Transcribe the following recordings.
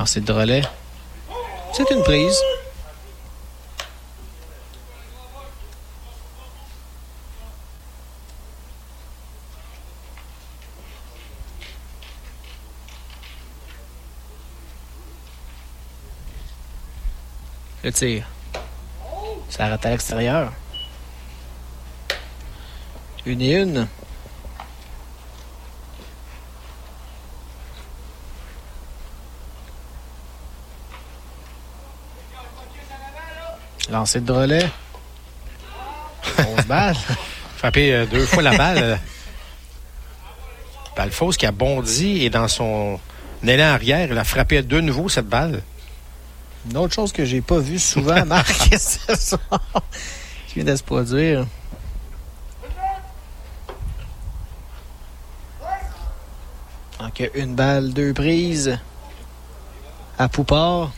Lancer de relais. C'est une prise. Le tir. Ça arrête à l'extérieur. 1-1. Lancer de relais. 11 balles. Frappé 2 fois la balle. Balfour qui a bondi et dans son élan arrière, il a frappé de nouveau cette balle. Une autre chose que j'ai pas vue souvent, Marc, ce soir, qui vient de se produire. Donc, une balle, 2 prises à Poupard.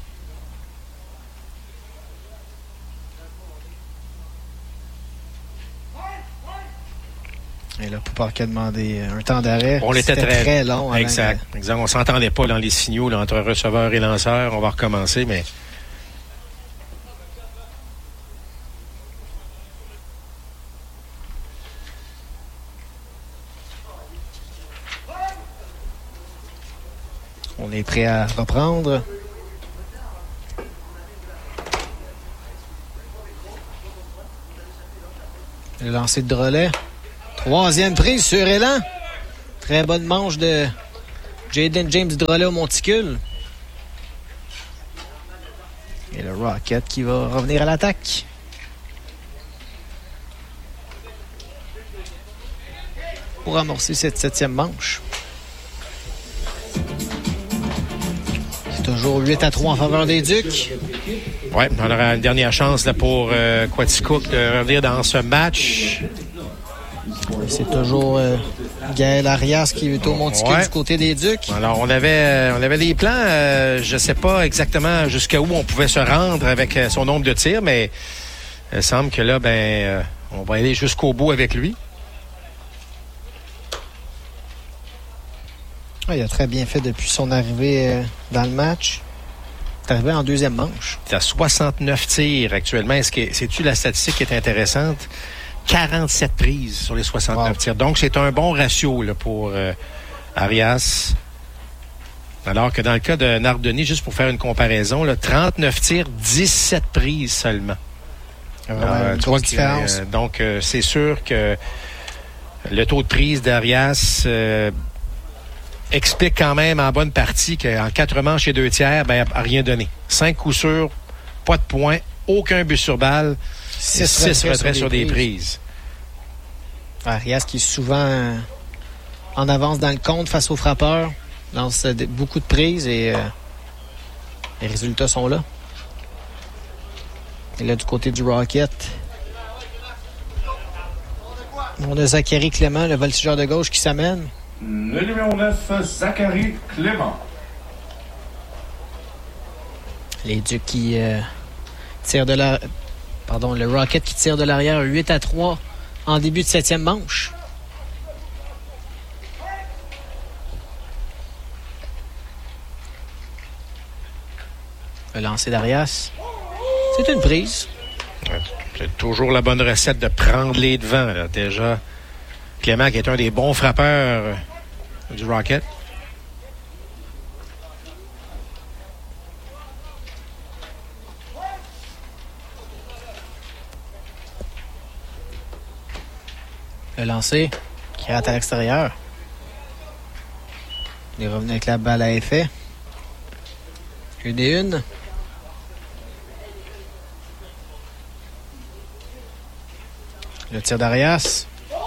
Et là, Poupard qui a demandé un temps d'arrêt. On était très long. Exact. Exact. On s'entendait pas dans les signaux là, entre receveur et lanceur. On va recommencer, mais... On est prêt à reprendre. Le lancer de relais. 3e prise sur élan. Très bonne manche de Jaden James Drolet au monticule. Et le Rocket qui va revenir à l'attaque. Pour amorcer cette 7e manche. C'est toujours 8-3 en faveur des Ducs. Oui, on aura une dernière chance là, pour Quaticook de revenir dans ce match. C'est toujours Gaël Arias qui est au monticule du côté des Ducs. Alors, on avait des plans. Je ne sais pas exactement jusqu'à où on pouvait se rendre avec son nombre de tirs, mais il semble que là, on va aller jusqu'au bout avec lui. Il a très bien fait depuis son arrivée dans le match. Il est arrivé en 2e manche. Il a 69 tirs actuellement. C'est-tu la statistique qui est intéressante? 47 prises sur les 69 tirs. Donc, c'est un bon ratio là, pour Arias. Alors que dans le cas de Nardoni, juste pour faire une comparaison, là, 39 tirs, 17 prises seulement. Une grosse différence. Donc, c'est sûr que le taux de prise d'Arias explique quand même en bonne partie qu'en 4 manches et 2 tiers, n'a rien donné. 5 coups sûrs, pas de points, aucun but sur balle. 6 retraits sur des prises. Arias qui est souvent en avance dans le compte face aux frappeurs. Lance beaucoup de prises et les résultats sont là. Et là, du côté du Rocket, on a Zachary Clément, le voltigeur de gauche qui s'amène. Le numéro 9, Zachary Clément. Les Ducs qui tirent de la... Pardon, le Rocket qui tire de l'arrière 8-3 en début de 7e manche. Le lancer d'Arias. C'est une prise. C'est toujours la bonne recette de prendre les devants. Là. Déjà, Clément qui est un des bons frappeurs du Rocket. Le lancer qui rate à l'extérieur. Il est revenu avec la balle à effet. 1-1. Le tir d'Arias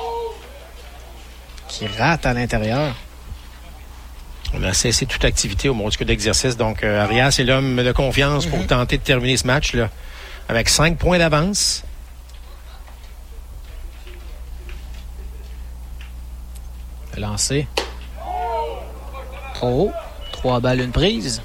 qui rate à l'intérieur. On a cessé toute activité au monticule d'exercice. Donc, Arias est l'homme de confiance pour tenter de terminer ce match-là avec 5 points d'avance. Le lancer. Oh! 3 balles, 1 prise.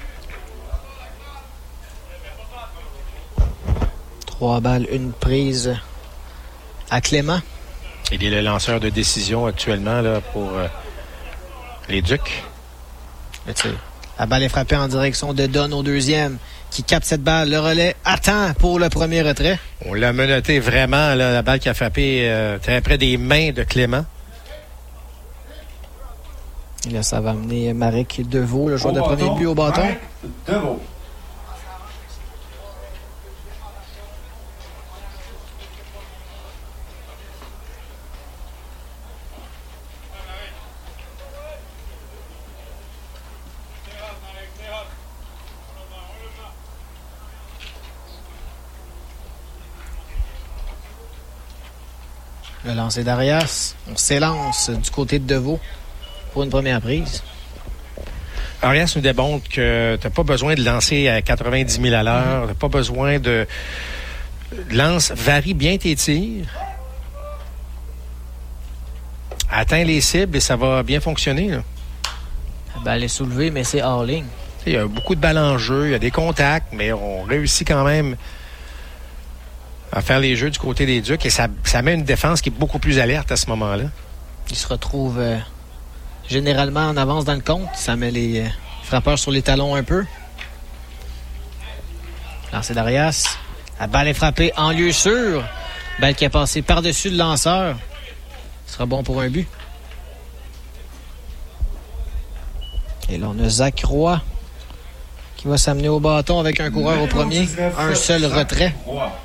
3 balles, 1 prise à Clément. Il est le lanceur de décision actuellement là, pour les Ducs. Le tir. La balle est frappée en direction de Don au deuxième, qui capte cette balle. Le relais attend pour le premier retrait. On l'a menotté vraiment, là, la balle qui a frappé très près des mains de Clément. Et là, ça va amener Marek Deveau, le joueur de premier but au bâton. Marek Deveau. Le lancer d'Arias. On s'élance du côté de Deveau pour une première prise. Arias nous démontre que tu n'as pas besoin de lancer à 90 000 à l'heure. Tu n'as pas besoin de... Varie bien tes tirs. Atteins les cibles et ça va bien fonctionner. Là. La balle est soulevée, mais c'est hors ligne. Il y a beaucoup de balles en jeu. Il y a des contacts, mais on réussit quand même à faire les jeux du côté des Ducs et ça met une défense qui est beaucoup plus alerte à ce moment-là. Ils se retrouvent généralement en avance dans le compte. Ça met les frappeurs sur les talons un peu. Lancer d'Arias. La balle est frappée en lieu sûr. Balle qui a passé par-dessus le lanceur. Ce sera bon pour un but. Et là, on a Zach Roy qui va s'amener au bâton avec un coureur au premier. Un seul retrait.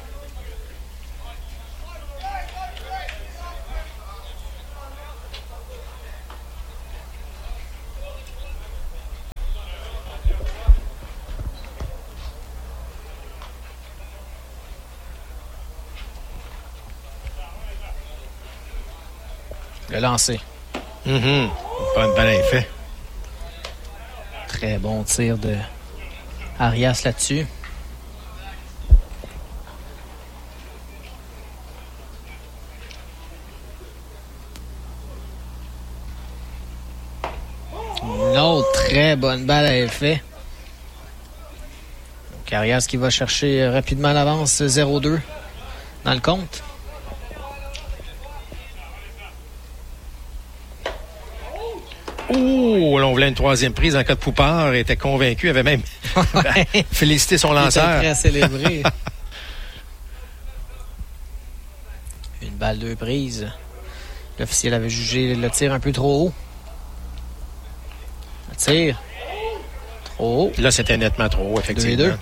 Le lancer. Pas une balle à effet. Très bon tir de Arias là-dessus. Une autre très bonne balle à effet. Donc Arias qui va chercher rapidement l'avance 0-2 dans le compte. Oh, là, on voulait une troisième prise en cas de Poupard. Il était convaincu, avait même félicité son lanceur. Il était prêt à célébrer. Une balle, 2 prises. L'officiel avait jugé le tir un peu trop haut. Le tir. Trop haut. Là, c'était nettement trop haut, effectivement. 2-2.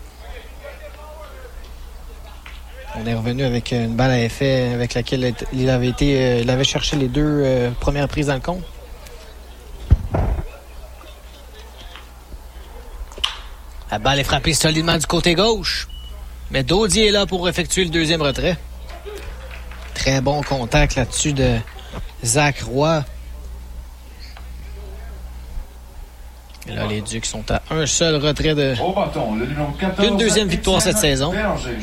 On est revenu avec une balle à effet avec laquelle il avait cherché les 2 premières prises dans le compte. La balle est frappée solidement du côté gauche. Mais Daudier est là pour effectuer le deuxième retrait. Très bon contact là-dessus de Zach Roy. Et là, les Ducs sont à un seul retrait de... Au bâton, le numéro 14, une deuxième victoire cette saison. Bélanger.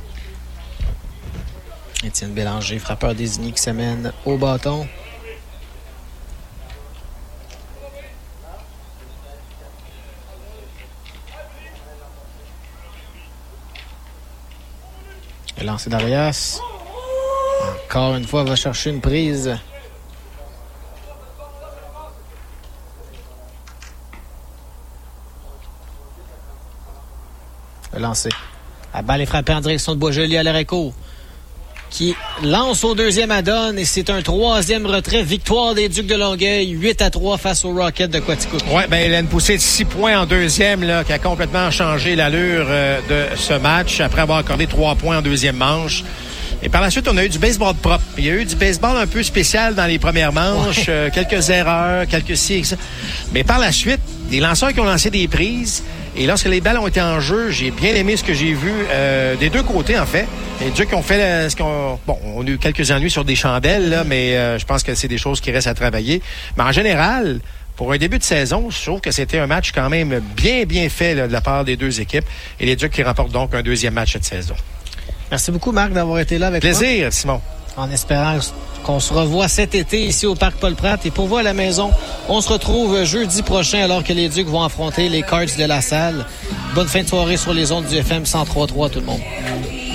Étienne Bélanger, frappeur désigné qui s'amène au bâton. Le lancer d'Arias. Encore une fois, va chercher une prise. Le lancer. La balle est frappée en direction de Boisjoli à l'arrêt court. Qui lance au deuxième à Don et c'est un 3e retrait. Victoire des Ducs de Longueuil, 8-3 face aux Rockets de Quaticook. Oui, bien, il a une poussée de 6 points en deuxième là, qui a complètement changé l'allure de ce match après avoir accordé 3 points en deuxième manche. Et par la suite, on a eu du baseball propre. Il y a eu du baseball un peu spécial dans les premières manches, quelques erreurs, quelques ci et ça. Mais par la suite, des lanceurs qui ont lancé des prises. Et lorsque les balles ont été en jeu, j'ai bien aimé ce que j'ai vu des deux côtés, en fait. Les Ducs ont fait on a eu quelques ennuis sur des chandelles, là, mais je pense que c'est des choses qui restent à travailler. Mais en général, pour un début de saison, je trouve que c'était un match quand même bien fait là, de la part des deux équipes. Et les Ducs qui remportent donc un 2e match cette saison. Merci beaucoup, Marc, d'avoir été là avec moi. Plaisir, Simon. En espérant qu'on se revoit cet été ici au Parc Paul-Pratt. Et pour vous à la maison, on se retrouve jeudi prochain alors que les Ducs vont affronter les Cards de la Salle. Bonne fin de soirée sur les ondes du FM 103.3 tout le monde.